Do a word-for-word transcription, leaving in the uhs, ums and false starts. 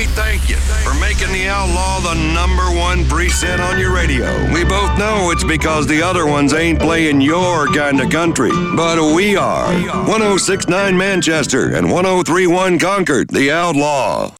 thank you for making the Outlaw the number one preset on your radio. We both know it's because the other ones ain't playing your kind of country, but we are. one oh six point nine Manchester and one oh three point one Concord, the Outlaw.